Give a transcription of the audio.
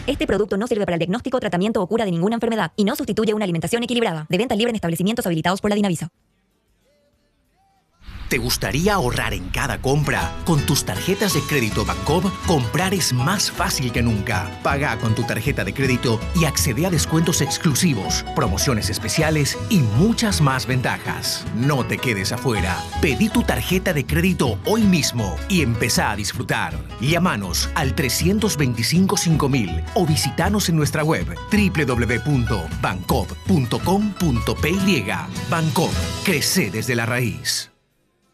Este producto no sirve para el diagnóstico, tratamiento o cura de ninguna enfermedad y no sustituye una alimentación equilibrada. De venta libre en establecimientos habilitados por la Dinavisa. ¿Te gustaría ahorrar en cada compra? Con tus tarjetas de crédito Bancob, comprar es más fácil que nunca. Paga con tu tarjeta de crédito y accede a descuentos exclusivos, promociones especiales y muchas más ventajas. No te quedes afuera. Pedí tu tarjeta de crédito hoy mismo y empezá a disfrutar. Llámanos al 325-5000 o visitanos en nuestra web www.bancob.com.py. Bancob, crece desde la raíz.